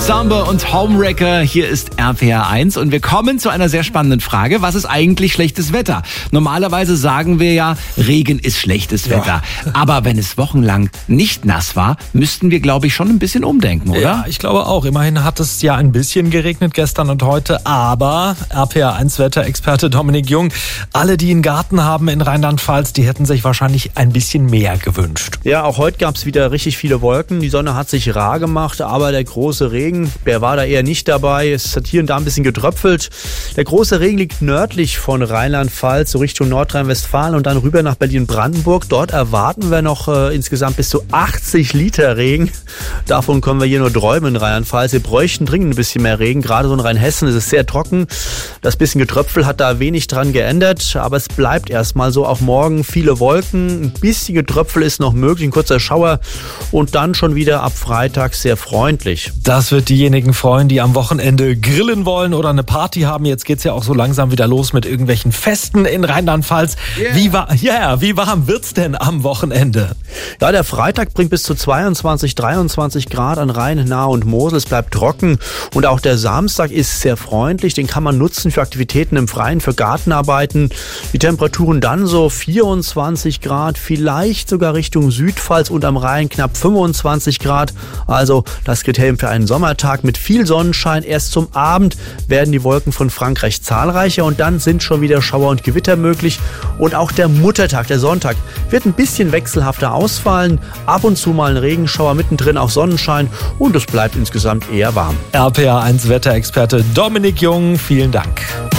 Samba und Homewrecker, hier ist RPR 1 und wir kommen zu einer sehr spannenden Frage. Was ist eigentlich schlechtes Wetter? Normalerweise sagen wir ja, Regen ist schlechtes Wetter. Aber wenn es wochenlang nicht nass war, müssten wir, glaube ich, schon ein bisschen umdenken, oder? Ja, ich glaube auch. Immerhin hat es ja ein bisschen geregnet gestern und heute. Aber RPR 1 Wetterexperte Dominik Jung, alle, die einen Garten haben in Rheinland-Pfalz, die hätten sich wahrscheinlich ein bisschen mehr gewünscht. Ja, auch heute gab es wieder richtig viele Wolken. Die Sonne hat sich rar gemacht, aber der große Regen, der war da eher nicht dabei. Es hat hier und da ein bisschen getröpfelt. Der große Regen liegt nördlich von Rheinland-Pfalz, so Richtung Nordrhein-Westfalen und dann rüber nach Berlin-Brandenburg. Dort erwarten wir noch insgesamt bis zu 80 Liter Regen. Davon können wir hier nur träumen in Rheinland-Pfalz. Wir bräuchten dringend ein bisschen mehr Regen. Gerade so in Rheinhessen ist es sehr trocken. Das bisschen Getröpfel hat da wenig dran geändert, aber es bleibt erstmal so. Auch morgen viele Wolken, ein bisschen Getröpfel ist noch möglich, ein kurzer Schauer und dann schon wieder ab Freitag sehr freundlich. Das wird diejenigen freuen, die am Wochenende grillen wollen oder eine Party haben. Jetzt geht's ja auch so langsam wieder los mit irgendwelchen Festen in Rheinland-Pfalz. Yeah. Wie warm wird's denn am Wochenende? Ja, der Freitag bringt bis zu 22, 23 Grad an Rhein, Nahe und Mosel. Es bleibt trocken und auch der Samstag ist sehr freundlich. Den kann man nutzen für Aktivitäten im Freien, für Gartenarbeiten. Die Temperaturen dann so 24 Grad, vielleicht sogar Richtung Südpfalz und am Rhein knapp 25 Grad. Also das Kriterium für einen Sommertag mit viel Sonnenschein. Erst zum Abend werden die Wolken von Frankreich zahlreicher und dann sind schon wieder Schauer und Gewitter möglich. Und auch der Muttertag, der Sonntag, wird ein bisschen wechselhafter ausfallen. Ab und zu mal ein Regenschauer, mittendrin auch Sonnenschein und es bleibt insgesamt eher warm. RPR 1 Wetterexperte Dominik Jung, vielen Dank.